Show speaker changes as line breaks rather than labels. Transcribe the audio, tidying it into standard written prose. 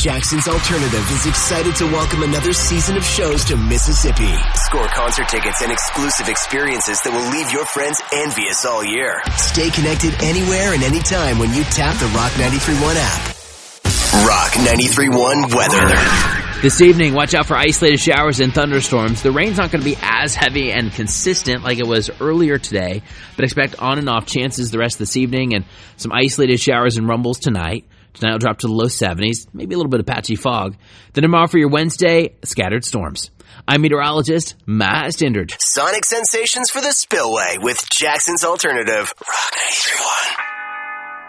Jackson's Alternative is excited to welcome another season of shows to Mississippi. Score concert tickets and exclusive experiences that will leave your friends envious all year. Stay connected anywhere and anytime when you tap the Rock 93.1 app. Rock 93.1 weather.
This evening, watch out for isolated showers and thunderstorms. The rain's not going to be as heavy and consistent like it was earlier today, but expect on and off chances the rest of this evening and some isolated showers and rumbles tonight. Tonight will drop to the low 70s, maybe a little bit of patchy fog. Then tomorrow for your Wednesday, scattered storms. I'm meteorologist Matt Stindard.
Sonic sensations for the spillway with Jackson's Alternative. Rock 93.1.